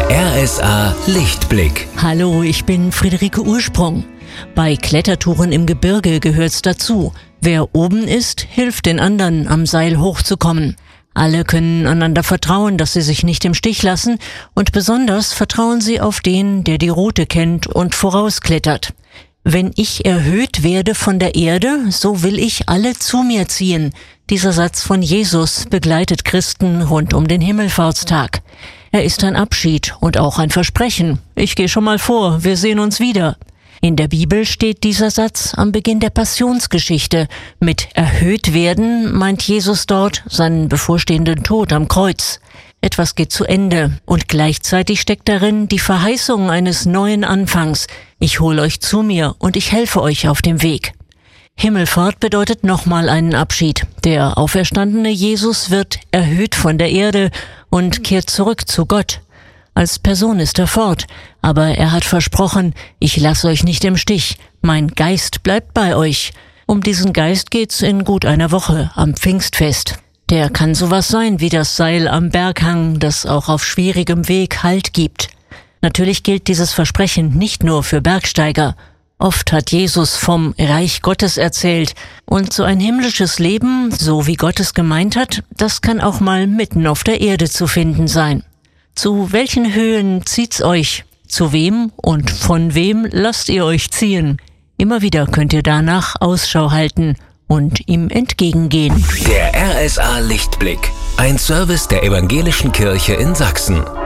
RSA Lichtblick. Hallo, ich bin Friederike Ursprung. Bei Klettertouren im Gebirge gehört's dazu. Wer oben ist, hilft den anderen, am Seil hochzukommen. Alle können einander vertrauen, dass sie sich nicht im Stich lassen, und besonders vertrauen sie auf den, der die Route kennt und vorausklettert. Wenn ich erhöht werde von der Erde, so will ich alle zu mir ziehen. Dieser Satz von Jesus begleitet Christen rund um den Himmelfahrtstag. Er ist ein Abschied und auch ein Versprechen. Ich gehe schon mal vor, wir sehen uns wieder. In der Bibel steht dieser Satz am Beginn der Passionsgeschichte. Mit erhöht werden meint Jesus dort seinen bevorstehenden Tod am Kreuz. Etwas geht zu Ende und gleichzeitig steckt darin die Verheißung eines neuen Anfangs. Ich hole euch zu mir und ich helfe euch auf dem Weg. Himmelfahrt bedeutet nochmal einen Abschied. Der auferstandene Jesus wird erhöht von der Erde und kehrt zurück zu Gott. Als Person ist er fort, aber er hat versprochen, ich lasse euch nicht im Stich, mein Geist bleibt bei euch. Um diesen Geist geht's in gut einer Woche am Pfingstfest. Der kann sowas sein wie das Seil am Berghang, das auch auf schwierigem Weg Halt gibt. Natürlich gilt dieses Versprechen nicht nur für Bergsteiger. Oft hat Jesus vom Reich Gottes erzählt, und so ein himmlisches Leben, so wie Gott es gemeint hat, das kann auch mal mitten auf der Erde zu finden sein. Zu welchen Höhen zieht's euch? Zu wem und von wem lasst ihr euch ziehen? Immer wieder könnt ihr danach Ausschau halten und ihm entgegengehen. Der RSA Lichtblick, ein Service der Evangelischen Kirche in Sachsen.